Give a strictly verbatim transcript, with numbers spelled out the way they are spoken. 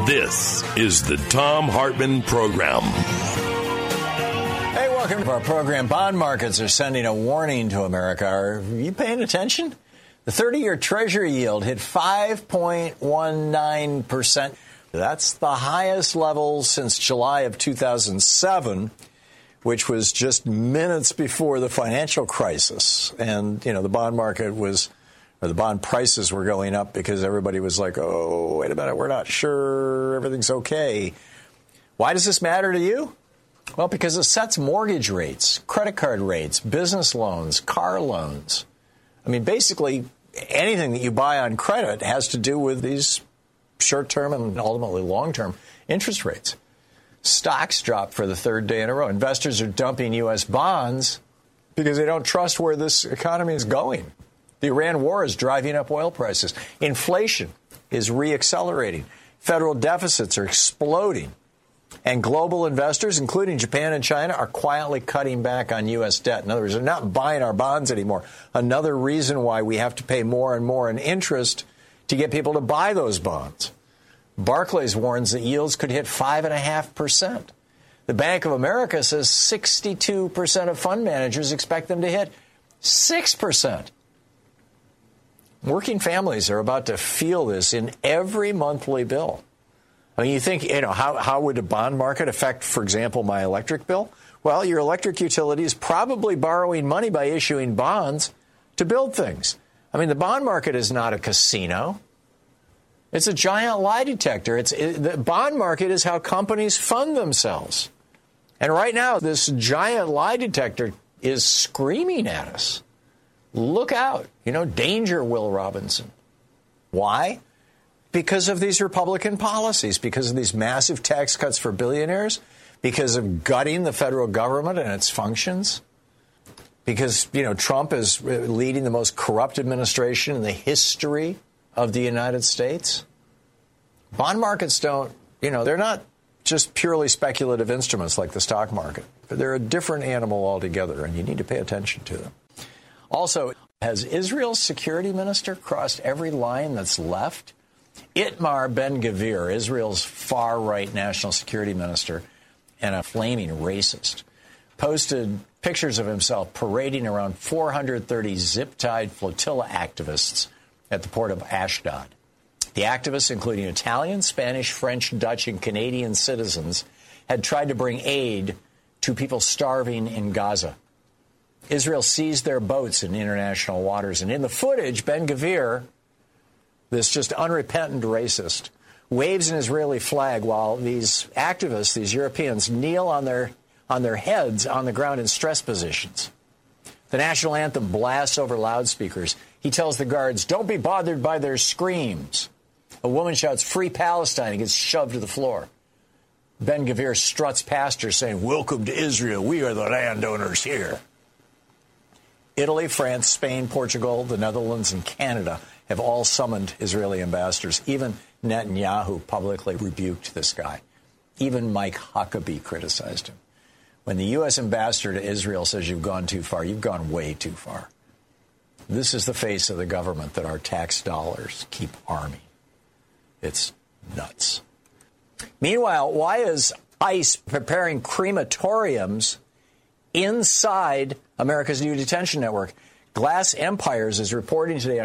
This is the Thom Hartmann Program. Hey, welcome to our program. Bond markets are sending a warning to America. Are you paying attention? The thirty-year Treasury yield hit five point one nine percent. That's the highest level since July of two thousand seven, which was just minutes before the financial crisis. And, you know, the bond market was, or the bond prices were going up because everybody was like, oh, wait a minute, we're not sure everything's okay. Why does this matter to you? Well, because it sets mortgage rates, credit card rates, business loans, car loans. I mean, basically, anything that you buy on credit has to do with these short-term and ultimately long-term interest rates. Stocks dropped for the third day in a row. Investors are dumping U S bonds because they don't trust where this economy is going. The Iran war is driving up oil prices. Inflation is reaccelerating. Federal deficits are exploding. And global investors, including Japan and China, are quietly cutting back on U S debt. In other words, they're not buying our bonds anymore. Another reason why we have to pay more and more in interest to get people to buy those bonds. Barclays warns that yields could hit five point five percent. The Bank of America says sixty-two percent of fund managers expect them to hit six percent. Working families are about to feel this in every monthly bill. I mean, you think, you know, how, how would a bond market affect, for example, my electric bill? Well, your electric utility is probably borrowing money by issuing bonds to build things. I mean, the bond market is not a casino. It's a giant lie detector. It's it, the bond market is how companies fund themselves. And right now, this giant lie detector is screaming at us. Look out. You know, danger, Will Robinson. Why? Because of these Republican policies, because of these massive tax cuts for billionaires, because of gutting the federal government and its functions, because, you know, Trump is leading the most corrupt administration in the history of the United States. Bond markets don't, you know, they're not just purely speculative instruments like the stock market. They're a different animal altogether, and you need to pay attention to them. Also, has Israel's security minister crossed every line that's left? Itamar Ben-Gvir, Israel's far-right national security minister and a flaming racist, posted pictures of himself parading around four hundred thirty zip-tied flotilla activists at the port of Ashdod. The activists, including Italian, Spanish, French, Dutch, and Canadian citizens, had tried to bring aid to people starving in Gaza. Israel seized their boats in international waters, and in the footage, Ben-Gvir, this just unrepentant racist, waves an Israeli flag while these activists, these Europeans, kneel on their on their heads on the ground in stress positions. The national anthem blasts over loudspeakers. He tells the guards, don't be bothered by their screams. A woman shouts, free Palestine, and gets shoved to the floor. Ben-Gvir struts past her saying, welcome to Israel. We are the landowners here. Italy, France, Spain, Portugal, the Netherlands, and Canada have all summoned Israeli ambassadors. Even Netanyahu publicly rebuked this guy. Even Mike Huckabee criticized him. When the U S ambassador to Israel says you've gone too far, you've gone way too far. This is the face of the government that our tax dollars keep arming. It's nuts. Meanwhile, why is ICE preparing crematoriums inside America's new detention network? Glass Empires is reporting today on